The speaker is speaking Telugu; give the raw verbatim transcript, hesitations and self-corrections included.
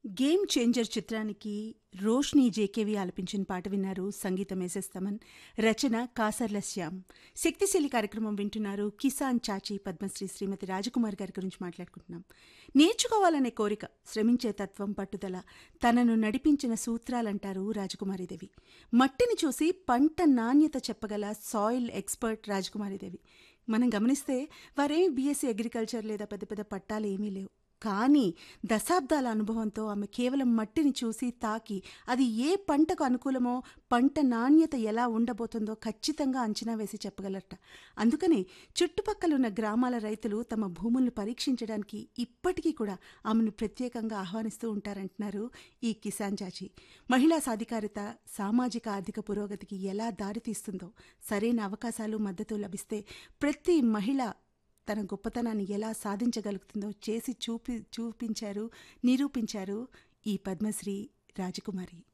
గేమ్ చేంజర్ చిత్రానికి రోష్ని జేకేవి ఆలపించిన పాట విన్నారు. సంగీతం ఎస్ఎస్ తమన్, రచన కాసర్ల శ్యామ్. శక్తిశీలి కార్యక్రమం వింటున్నారు. కిసాన్ చాచి పద్మశ్రీ శ్రీమతి రాజకుమార్ గారి గురించి మాట్లాడుకుంటున్నాం. నేర్చుకోవాలనే కోరిక, శ్రమించే తత్వం, పట్టుదల తనను నడిపించిన సూత్రాలంటారు రాజకుమారీదేవి. మట్టిని చూసి పంట నాణ్యత చెప్పగల సాయిల్ ఎక్స్పర్ట్ రాజకుమారీదేవి. మనం గమనిస్తే వారేమి బీఎస్సీ అగ్రికల్చర్ లేదా పెద్ద పెద్ద పట్టాలు ఏమీ లేవు. కానీ దశాబ్దాల అనుభవంతో ఆమె కేవలం మట్టిని చూసి తాకి అది ఏ పంటకు అనుకూలమో, పంట నాణ్యత ఎలా ఉండబోతుందో ఖచ్చితంగా అంచనా వేసి చెప్పగలరట. అందుకని చుట్టుపక్కలున్న గ్రామాల రైతులు తమ భూములను పరీక్షించడానికి ఇప్పటికీ కూడా ఆమెను ప్రత్యేకంగా ఆహ్వానిస్తూ ఉంటారంటున్నారు ఈ కిసాన్ చాచి. మహిళా సాధికారిత సామాజిక ఆర్థిక పురోగతికి ఎలా దారితీస్తుందో, సరైన అవకాశాలు మద్దతు లభిస్తే ప్రతి మహిళ తన గొప్పతనాన్ని ఎలా సాధించగలుగుతుందో చేసి చూపి చూపించారు నిరూపించారు ఈ పద్మశ్రీ రాజకుమారి.